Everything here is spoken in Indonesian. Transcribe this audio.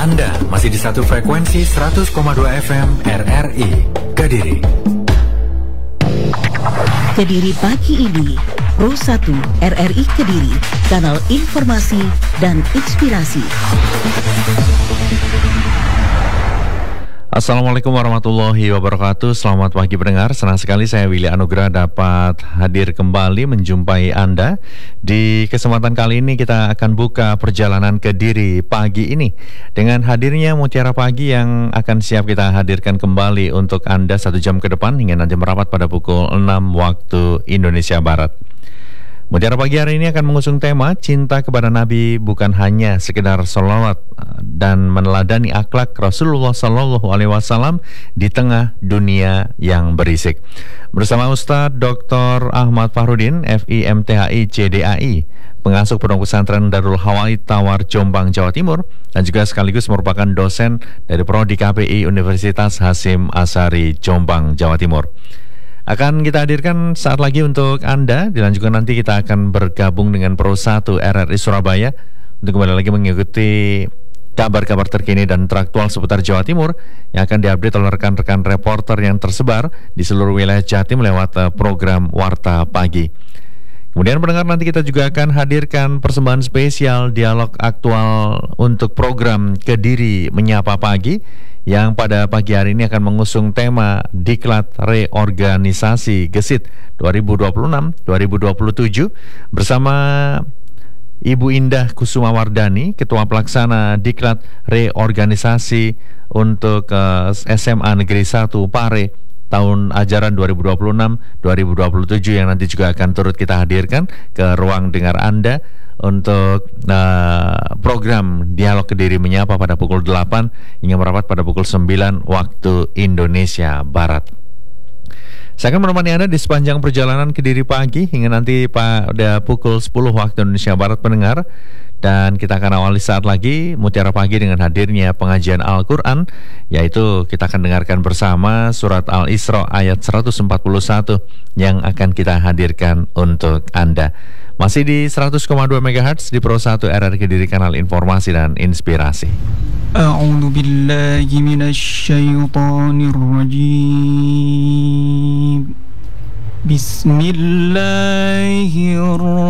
Anda masih di satu frekuensi 100,2 FM RRI Kediri. Kediri pagi ini, Pro 1 RRI Kediri, kanal informasi dan inspirasi. Assalamualaikum warahmatullahi wabarakatuh. Selamat pagi pendengar. Senang sekali saya Willy Anugrah dapat hadir kembali menjumpai Anda. Di kesempatan kali ini kita akan buka perjalanan Kediri pagi ini dengan hadirnya Mutiara Pagi yang akan siap kita hadirkan kembali untuk Anda 1 jam ke depan hingga nanti merapat pada pukul 6 waktu Indonesia Barat. Mutiara Pagi hari ini akan mengusung tema cinta kepada Nabi bukan hanya sekedar sholawat dan meneladani akhlak Rasulullah Sallallahu Alaihi Wasallam di tengah dunia yang berisik. Bersama Ustadz Dr. Ahmad Fahrudin, FIMTHI CDAI, pengasuh Pondok Pesantren Darul Hawaii Tawar Jombang, Jawa Timur, dan juga sekaligus merupakan dosen dari Prodi KPI Universitas Hasyim Asy'ari Jombang, Jawa Timur. Akan kita hadirkan saat lagi untuk Anda. Dilanjutkan nanti kita akan bergabung dengan Pro 1 RRI Surabaya untuk kembali lagi mengikuti kabar-kabar terkini dan teraktual seputar Jawa Timur yang akan diupdate oleh rekan-rekan reporter yang tersebar di seluruh wilayah Jatim lewat program Warta Pagi. Kemudian pendengar, nanti kita juga akan hadirkan persembahan spesial dialog aktual untuk program Kediri Menyapa Pagi yang pada pagi hari ini akan mengusung tema Diklat Reorganisasi Gesit 2026-2027 bersama Ibu Indah Kusuma Wardani, Ketua Pelaksana Diklat Reorganisasi untuk SMA Negeri 1 Pare tahun ajaran 2026-2027 yang nanti juga akan turut kita hadirkan ke ruang dengar Anda untuk program Dialog Kediri Menyapa pada pukul 8 hingga merapat pada pukul 9 waktu Indonesia Barat. Saya akan menemani Anda di sepanjang perjalanan Kediri pagi hingga nanti pada pukul 10 waktu Indonesia Barat pendengar. Dan kita akan awali saat lagi Mutiara Pagi dengan hadirnya pengajian Al-Quran, yaitu kita akan dengarkan bersama surat Al-Isra ayat 141 yang akan kita hadirkan untuk Anda. Masih di 100,2 MHz di Pro 1 RRI Kediri, kanal informasi dan inspirasi. A'udzu billahi minasyaitonir rajim. Bismillahirrahmanirrahim.